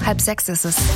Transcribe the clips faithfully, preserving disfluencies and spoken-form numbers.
Halb sechs ist es.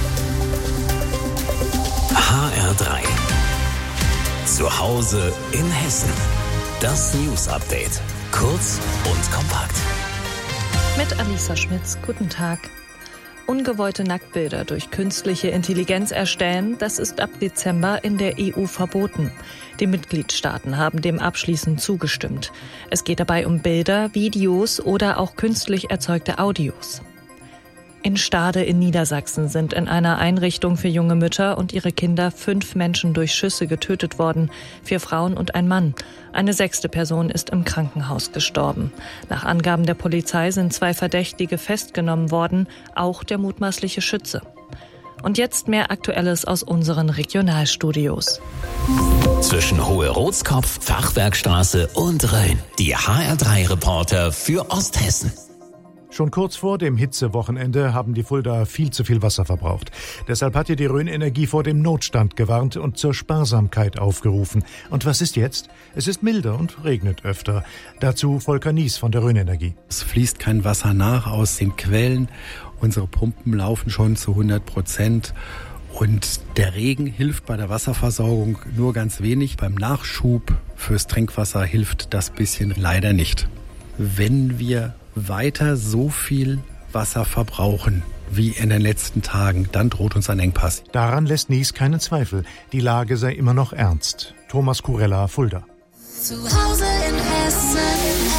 H R drei. Zu Hause in Hessen. Das News Update. Kurz und kompakt. Mit Alisa Schmitz. Guten Tag. Ungewollte Nacktbilder durch künstliche Intelligenz erstellen, das ist ab Dezember in der E U verboten. Die Mitgliedstaaten haben dem abschließend zugestimmt. Es geht dabei um Bilder, Videos oder auch künstlich erzeugte Audios. In Stade in Niedersachsen sind in einer Einrichtung für junge Mütter und ihre Kinder fünf Menschen durch Schüsse getötet worden, vier Frauen und ein Mann. Eine sechste Person ist im Krankenhaus gestorben. Nach Angaben der Polizei sind zwei Verdächtige festgenommen worden, auch der mutmaßliche Schütze. Und jetzt mehr Aktuelles aus unseren Regionalstudios. Zwischen Hohe-Rotskopf, Fachwerkstraße und Rhön. Die H R drei Reporter für Osthessen. Schon kurz vor dem Hitzewochenende haben die Fuldaer viel zu viel Wasser verbraucht. Deshalb hat hier die Rhön Energie vor dem Notstand gewarnt und zur Sparsamkeit aufgerufen. Und was ist jetzt? Es ist milder und regnet öfter. Dazu Volker Nies von der Rhön Energie. Es fließt kein Wasser nach aus den Quellen. Unsere Pumpen laufen schon zu hundert Prozent. Und der Regen hilft bei der Wasserversorgung nur ganz wenig. Beim Nachschub fürs Trinkwasser hilft das bisschen leider nicht. Wenn wir weiter so viel Wasser verbrauchen wie in den letzten Tagen, dann droht uns ein Engpass. Daran lässt Nies keinen Zweifel. Die Lage sei immer noch ernst. Thomas Kurella, Fulda. Zu Hause in Hessen.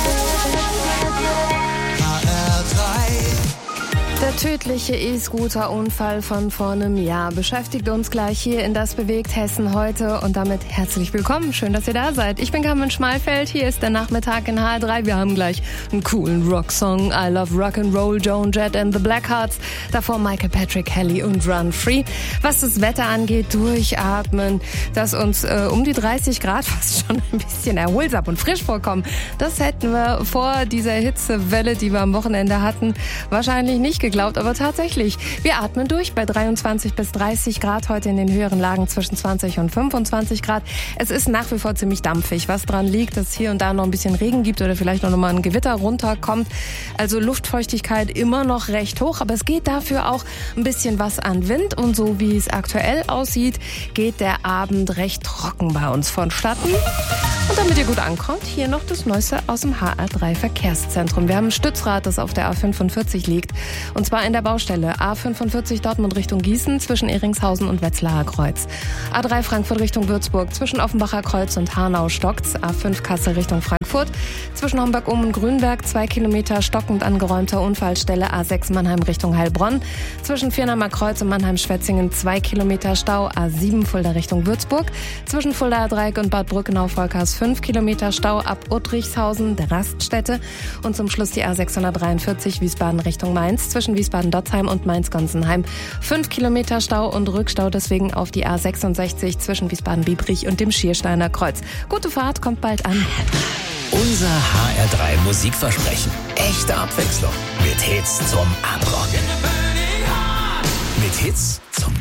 H R drei. Der tödliche E-Scooter-Unfall von vor einem Jahr beschäftigt uns gleich hier in Das bewegt Hessen heute und damit herzlich willkommen. Schön, dass ihr da seid. Ich bin Carmen Schmalfeld, hier ist der Nachmittag in H R drei. Wir haben gleich einen coolen Rocksong, I Love Rock'n'Roll, Joan Jett and the Blackhearts. Davor Michael Patrick, Kelly und Run Free. Was das Wetter angeht, durchatmen, dass uns äh, um die dreißig Grad fast schon ein bisschen erholsam und frisch vorkommen. Das hätten wir vor dieser Hitzewelle, die wir am Wochenende hatten, wahrscheinlich nicht geglaubt. Glaubt, aber tatsächlich, wir atmen durch bei dreiundzwanzig bis dreißig Grad, heute in den höheren Lagen zwischen zwanzig und fünfundzwanzig Grad. Es ist nach wie vor ziemlich dampfig, was dran liegt, dass es hier und da noch ein bisschen Regen gibt oder vielleicht noch mal ein Gewitter runterkommt. Also Luftfeuchtigkeit immer noch recht hoch, aber es geht dafür auch ein bisschen was an Wind und so wie es aktuell aussieht, geht der Abend recht trocken bei uns vonstatten. Und damit ihr gut ankommt, hier noch das Neueste aus dem H R drei Verkehrszentrum. Wir haben ein Stützrad, das auf der A fünfundvierzig liegt. Und zwar in der Baustelle A fünfundvierzig Dortmund Richtung Gießen zwischen Ehringshausen und Wetzlarer Kreuz. A drei Frankfurt Richtung Würzburg zwischen Offenbacher Kreuz und Hanau stockt's. A fünf Kassel Richtung Frankfurt zwischen Homberg-Ohm und Grünberg zwei Kilometer stockend angeräumter Unfallstelle. A sechs Mannheim Richtung Heilbronn zwischen Viernamer Kreuz und Mannheim-Schwetzingen zwei Kilometer Stau. A sieben Fulda Richtung Würzburg zwischen Fuldaer Dreieck und Bad Brückenau-Volkers fünf Kilometer Stau ab Uttrichshausen, der Raststätte. Und zum Schluss die A sechshundertdreiundvierzig Wiesbaden Richtung Mainz zwischen Wiesbaden-Dotzheim und Mainz-Gonsenheim. fünf Kilometer Stau und Rückstau deswegen auf die A sechsundsechzig zwischen Wiesbaden-Biebrich und dem Schiersteiner Kreuz. Gute Fahrt, kommt bald an. Unser H R drei Musikversprechen. Echte Abwechslung. Mit Hits zum Abrocken. Mit Hits zum